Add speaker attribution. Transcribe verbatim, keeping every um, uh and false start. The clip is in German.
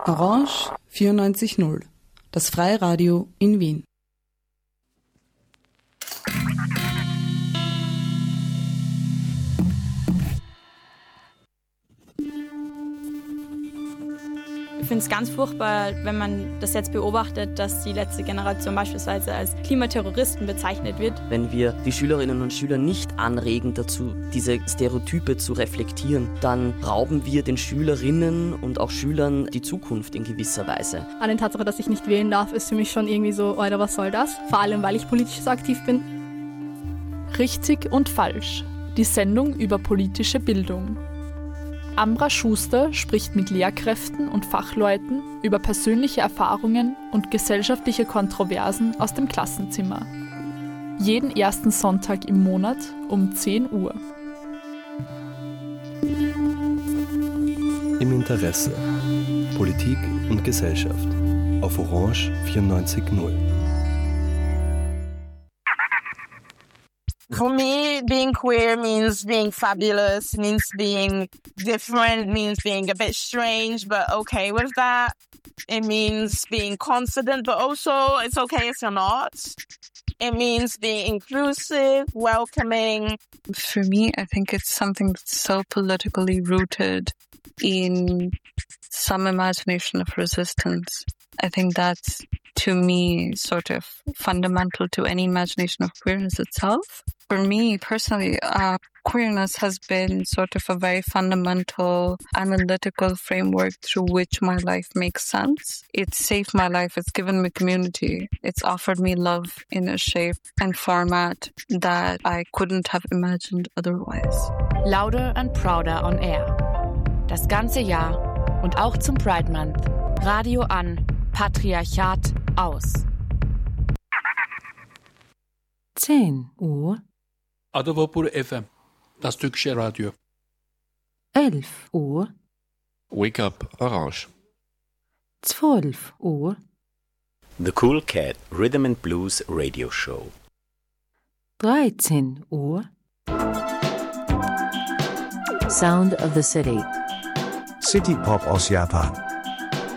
Speaker 1: Orange vierundneunzig Komma null, das Freiradio in Wien.
Speaker 2: Ich finde es ganz furchtbar, wenn man das jetzt beobachtet, dass die letzte Generation beispielsweise als Klimaterroristen bezeichnet wird.
Speaker 3: Wenn wir die Schülerinnen und Schüler nicht anregen dazu, diese Stereotype zu reflektieren, dann rauben wir den Schülerinnen und auch Schülern die Zukunft in gewisser Weise.
Speaker 4: An der Tatsache, dass ich nicht wählen darf, ist für mich schon irgendwie so, Alter, was soll das? Vor allem, weil ich politisch so aktiv bin.
Speaker 5: Richtig und falsch. Die Sendung über politische Bildung. Ambra Schuster spricht mit Lehrkräften und Fachleuten über persönliche Erfahrungen und gesellschaftliche Kontroversen aus dem Klassenzimmer. Jeden ersten Sonntag im Monat um zehn Uhr.
Speaker 6: Im Interesse. Politik und Gesellschaft. Auf Orange vierundneunzig Komma null.
Speaker 7: For me, being queer means being fabulous, means being different, means being a bit strange, but okay with that. It means being confident, but also it's okay if you're not. It means being inclusive, welcoming.
Speaker 8: For me, I think it's something that's so politically rooted in some imagination of resistance. I think that's, to me, sort of fundamental to any imagination of queerness itself. For me, personally, uh, queerness has been sort of a very fundamental analytical framework through which my life makes sense. It's saved my life. It's given me community. It's offered me love in a shape and format that I couldn't have imagined otherwise.
Speaker 9: Louder and Prouder on Air. Das ganze Jahr und auch zum Pride Month. Radio an, Patriarchat aus.
Speaker 10: zehn Uhr.
Speaker 11: Adavapur F M, das türkische Radio.
Speaker 10: elf Uhr.
Speaker 12: Wake Up Orange.
Speaker 10: zwölf Uhr.
Speaker 13: The Cool Cat Rhythm and Blues Radio Show.
Speaker 10: dreizehn Uhr.
Speaker 14: Sound of the City.
Speaker 15: City Pop aus Japan.